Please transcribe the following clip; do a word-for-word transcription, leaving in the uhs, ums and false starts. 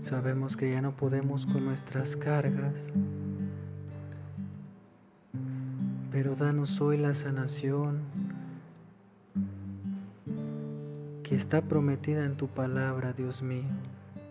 Sabemos que ya no podemos con nuestras cargas, pero danos hoy la sanación que está prometida en tu palabra, Dios mío.